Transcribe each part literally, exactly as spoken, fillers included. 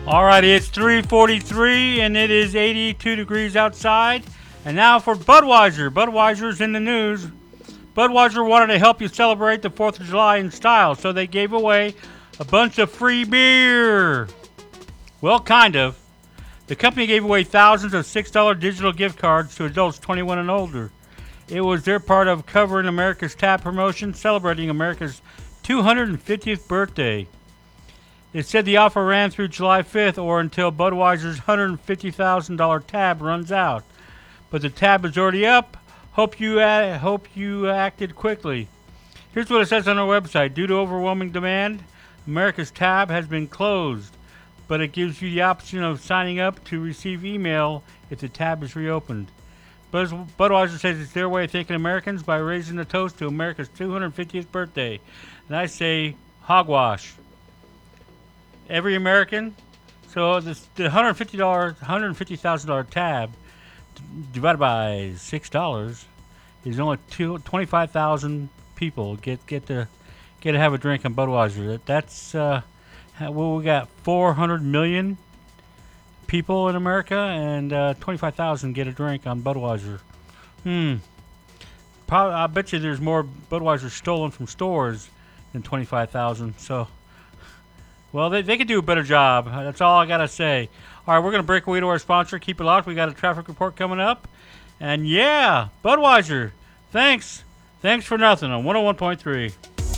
All righty, it's three forty-three, and it is eighty-two degrees outside. And now for Budweiser. Budweiser's in the news. Budweiser wanted to help you celebrate the fourth of July in style, so they gave away a bunch of free beer. Well, kind of. The company gave away thousands of six dollar digital gift cards to adults twenty-one and older. It was their part of covering America's Tab promotion, celebrating America's two hundred fiftieth birthday. It said the offer ran through July fifth or until Budweiser's one hundred fifty thousand dollars tab runs out. But the tab is already up. Hope you uh, hope you acted quickly. Here's what it says on our website. Due to overwhelming demand, America's Tab has been closed, but it gives you the option of signing up to receive email if the tab is reopened. Bud- Budweiser says it's their way of thanking Americans by raising the toast to America's two hundred fiftieth birthday. And I say hogwash. Every American. So this, the one hundred fifty dollars, one hundred fifty thousand dollars tab divided by six dollars is only two, twenty-five thousand people get get to get to have a drink on Budweiser. That, that's uh, well, we got four hundred million people in America, and uh, twenty-five thousand get a drink on Budweiser. Hmm. Probably, I bet you there's more Budweiser stolen from stores than twenty-five thousand. So, well, they they could do a better job. That's all I gotta say. All right, we're going to break away to our sponsor. Keep it locked. We got a traffic report coming up. And, yeah, Budweiser, thanks. Thanks for nothing on one oh one point three.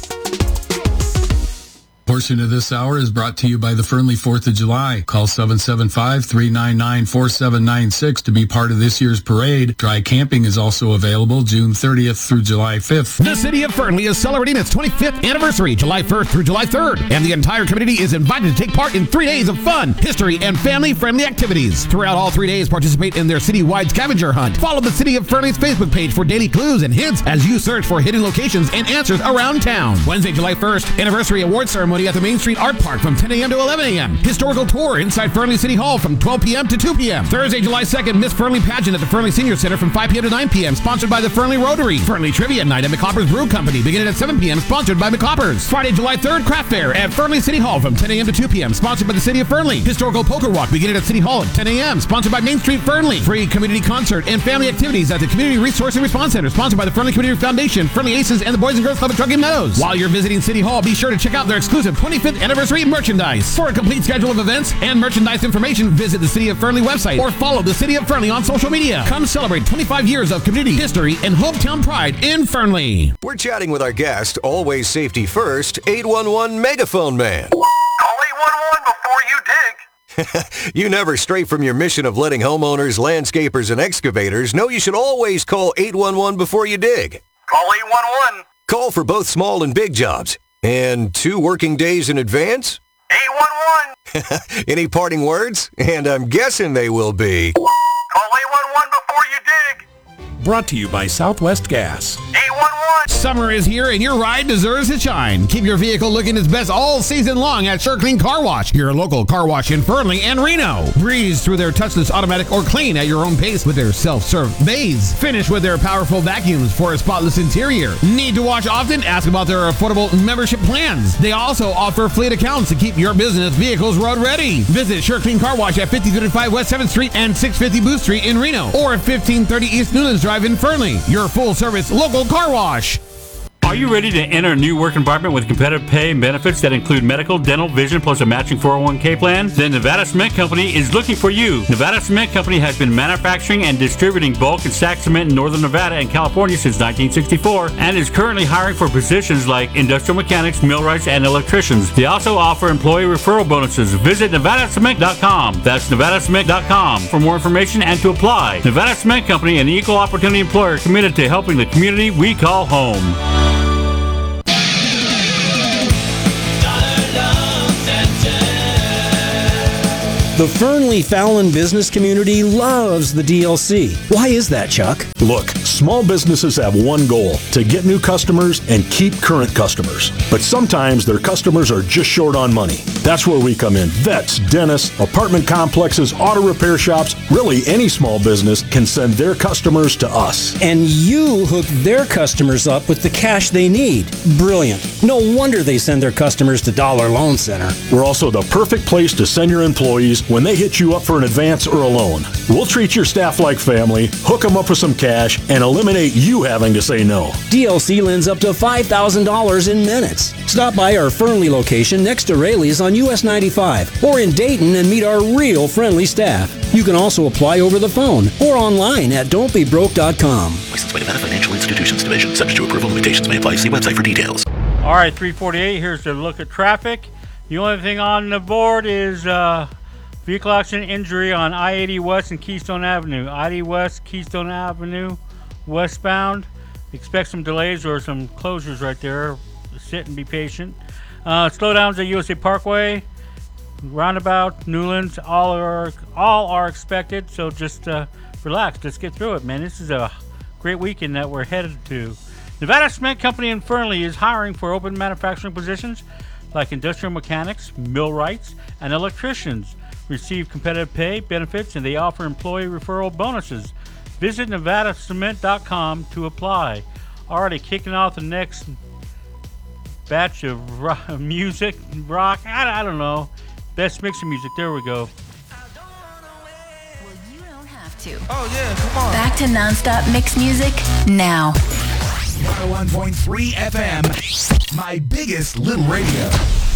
Portion of this hour is brought to you by the Fernley fourth of July. Call seven seven five, three nine nine, four seven nine six to be part of this year's parade. Dry camping is also available June thirtieth through July fifth. The city of Fernley is celebrating its twenty-fifth anniversary, July first through July third, and the entire community is invited to take part in three days of fun, history, and family-friendly activities. Throughout all three days, participate in their city-wide scavenger hunt. Follow the City of Fernley's Facebook page for daily clues and hints as you search for hidden locations and answers around town. Wednesday, July first, anniversary award ceremony at the Main Street Art Park from ten a.m. to eleven a.m. Historical tour inside Fernley City Hall from twelve p.m. to two p.m. Thursday, July second, Miss Fernley pageant at the Fernley Senior Center from five p.m. to nine p.m. sponsored by the Fernley Rotary. Fernley Trivia Night at McCopper's Brew Company beginning at seven p.m. sponsored by McCopper's. Friday, July third, Craft Fair at Fernley City Hall from ten a.m. to two p.m. sponsored by the City of Fernley. Historical Poker Walk beginning at City Hall at ten a.m. sponsored by Main Street Fernley. Free community concert and family activities at the Community Resource and Response Center sponsored by the Fernley Community Foundation, Fernley Aces, and the Boys and Girls Club of Truckee Meadows. While you're visiting City Hall, be sure to check out their exclusive twenty-fifth anniversary merchandise. For a complete schedule of events and merchandise information, visit the City of Fernley website or follow the City of Fernley on social media. Come celebrate twenty-five years of community history and hometown pride in Fernley. We're chatting with our guest, always safety first, eight one one Megaphone Man. Call eight one one before you dig. You never stray from your mission of letting homeowners, landscapers, and excavators know you should always call eight one one before you dig. Call eight one one. Call for both small and big jobs. And two working days in advance? eight one one. Any parting words? And I'm guessing they will be... Call eight one one before you dig. Brought to you by Southwest Gas. eight one one. Summer is here and your ride deserves to shine. Keep your vehicle looking its best all season long at SureClean Car Wash, your local car wash in Fernley and Reno. Breeze through their touchless automatic or clean at your own pace with their self-serve bays. Finish with their powerful vacuums for a spotless interior. Need to wash often? Ask about their affordable membership plans. They also offer fleet accounts to keep your business vehicles road ready. Visit SureClean Car Wash at fifty thirty-five West seventh Street and six fifty Booth Street in Reno or at fifteen thirty East Newlands Drive in Fernley. Your full-service local car wash. Are you ready to enter a new work environment with competitive pay and benefits that include medical, dental, vision, plus a matching four oh one k plan? Then Nevada Cement Company is looking for you. Nevada Cement Company has been manufacturing and distributing bulk and stack cement in northern Nevada and California since nineteen sixty-four and is currently hiring for positions like industrial mechanics, millwrights, and electricians. They also offer employee referral bonuses. Visit Nevada Cement dot com. That's Nevada Cement dot com for more information and to apply. Nevada Cement Company, an equal opportunity employer committed to helping the community we call home. The Fernley Fallon business community loves the D L C. Why is that, Chuck? Look, small businesses have one goal, to get new customers and keep current customers. But sometimes their customers are just short on money. That's where we come in. Vets, dentists, apartment complexes, auto repair shops, really any small business can send their customers to us. And you hook their customers up with the cash they need. Brilliant. No wonder they send their customers to Dollar Loan Center. We're also the perfect place to send your employees when they hit you up for an advance or a loan. We'll treat your staff like family, hook them up with some cash, and eliminate you having to say no. D L C lends up to five thousand dollars in minutes. Stop by our Fernley location next to Rayleigh's on U S ninety-five or in Dayton and meet our real friendly staff. You can also apply over the phone or online at don't be broke dot com. Licensed by Nevada Financial Institutions Division. Subject to approval. Limitations may apply. See website for details. All right, three forty-eight. Here's a look at traffic. The only thing on the board is uh, vehicle accident injury on I eighty West and Keystone Avenue. I eighty West, Keystone Avenue, westbound. Expect some delays or some closures right there. Sit and be patient. Uh, slowdowns at U S A Parkway, roundabout, Newlands, all are all are expected. So just uh, relax. Let's get through it, man. This is a great weekend that we're headed to. Nevada Cement Company in Fernley is hiring for open manufacturing positions like industrial mechanics, millwrights, and electricians. Receive competitive pay, benefits, and they offer employee referral bonuses. Visit nevada cement dot com to apply. Already kicking off the next batch of rock, music, rock, I, I don't know. Best mix of music. There we go. Well, you don't have to. Oh, yeah, come on. Back to nonstop mix music now. one oh one point three F M, my biggest little radio.